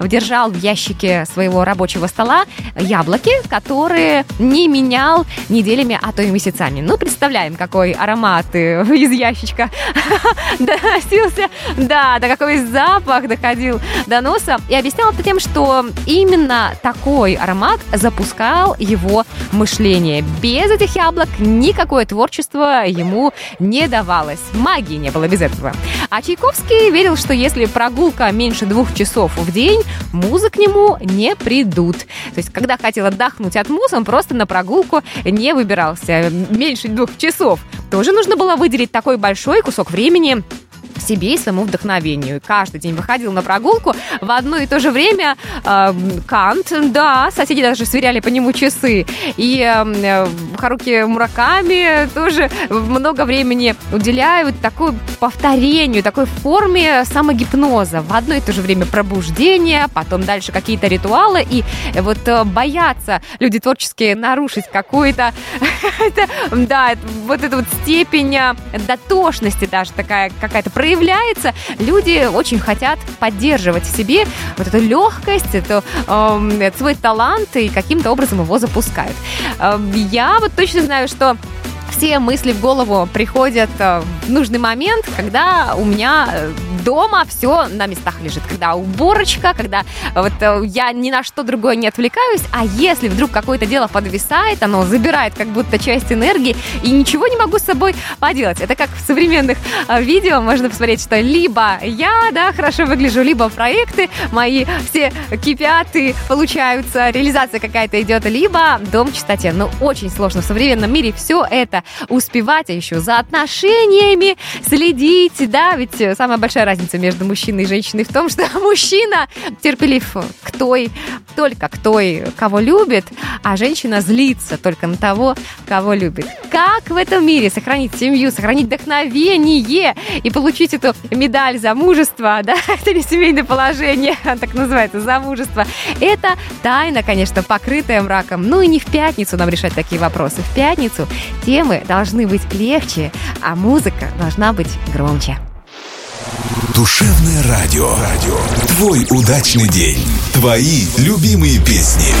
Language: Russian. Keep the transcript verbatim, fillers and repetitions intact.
держал в ящике своего рабочего стола яблоки, которые не менял неделями, а то и месяцами. Ну, представляем, какой аромат из ящичка доносился, да, да, какой запах доходил до носа. И объяснял это тем, что именно такой аромат запускал его мышление. Без этих яблок никакое творчество ему не давалось. Магии не было без этого. А Чайковский верил, что если прогулка меньше двух часов в день, музы к нему не придут. То есть, когда хотел отдохнуть от муз, он просто на прогулку не выбирался. Меньше двух часов. Тоже нужно было выделить такой большой кусок времени себе и своему вдохновению. Каждый день выходил на прогулку в одно и то же время. Э, Кант, да, соседи даже сверяли по нему часы. И э, Харуки Мураками тоже много времени уделяют такому повторению, такой форме самогипноза. В одно и то же время пробуждение, потом дальше какие-то ритуалы. И вот э, боятся люди творческие нарушить какую-то да, вот эту вот степень дотошности даже такая какая-то проявляется. Люди очень хотят поддерживать в себе вот эту легкость, эту, э, свой талант и каким-то образом его запускают. Э, я вот точно знаю, что все мысли в голову приходят в нужный момент, когда у меня дома все на местах лежит, когда уборочка, когда вот я ни на что другое не отвлекаюсь, а если вдруг какое-то дело подвисает, оно забирает как будто часть энергии, и ничего не могу с собой поделать. Это как в современных видео можно посмотреть, что либо я, да, хорошо выгляжу, либо проекты мои все кипят и получаются, реализация какая-то идет, либо дом в чистоте. Но очень сложно в современном мире все это успевать, а еще за отношениями следить, да, ведь самая большая разница между мужчиной и женщиной в том, что мужчина терпелив к той, только к той, кого любит, а женщина злится только на того, кого любит. Как в этом мире сохранить семью, сохранить вдохновение и получить эту медаль за мужество, да, это не семейное положение, так называется, за мужество. Это тайна, конечно, покрытая мраком. Ну и не в пятницу нам решать такие вопросы. В пятницу темы должны быть легче, а музыка должна быть громче. Душевное радио. Радио. Твой удачный день. Твои любимые песни.